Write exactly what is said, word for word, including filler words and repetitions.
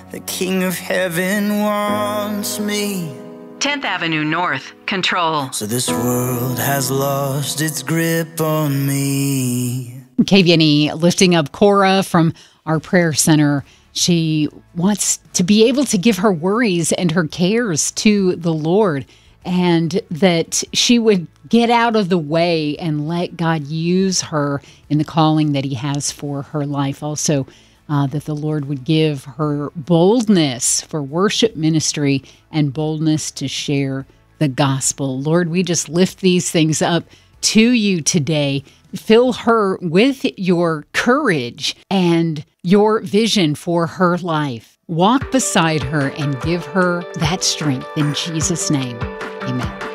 The King of Heaven wants me. tenth Avenue North, Control. So this world has lost its grip on me. K V N E lifting up Cora from our prayer center. She wants to be able to give her worries and her cares to the Lord, and that she would get out of the way and let God use her in the calling that he has for her life. Also, uh, that the Lord would give her boldness for worship ministry and boldness to share the gospel. Lord, we just lift these things up to you today. Fill her with your courage and your vision for her life. Walk beside her and give her that strength in Jesus' name. Amen.